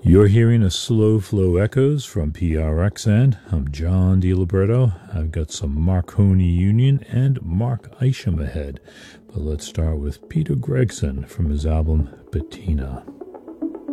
You're hearing a Slow Flow Echoes from PRXN. I'm John DiLiberto. I've got some Marconi Union and Mark Isham ahead. But let's start with Peter Gregson from his album Bettina.